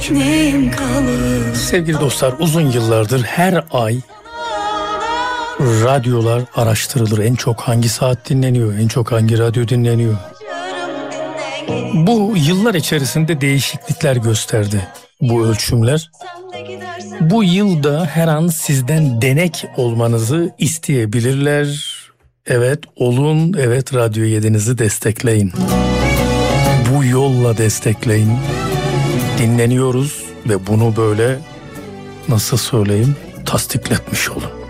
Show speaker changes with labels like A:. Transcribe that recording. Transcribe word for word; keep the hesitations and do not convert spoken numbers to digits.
A: Sevgili dostlar, uzun yıllardır her ay radyolar araştırılır. En çok hangi saat dinleniyor, en çok hangi radyo dinleniyor. Bu yıllar içerisinde değişiklikler gösterdi bu ölçümler. Bu yılda her an sizden denek olmanızı isteyebilirler. Evet, olun. Evet, Radyo yedinizi destekleyin. Bu yolla destekleyin. Dinleniyoruz ve bunu böyle, nasıl söyleyeyim, tasdikletmiş olun.